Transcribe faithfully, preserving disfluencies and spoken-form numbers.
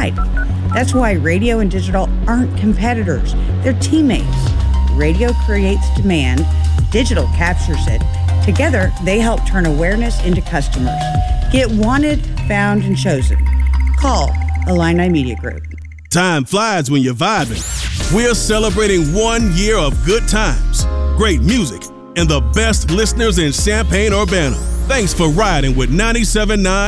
side. That's why radio and digital aren't competitors. They're teammates. Radio creates demand. Digital captures it. Together, they help turn awareness into customers. Get wanted, found, and chosen. Call Illini Media Group. Time flies when you're vibing. We're celebrating one year of good times, great music, and the best listeners in Champaign-Urbana. Thanks for riding with ninety-seven point nine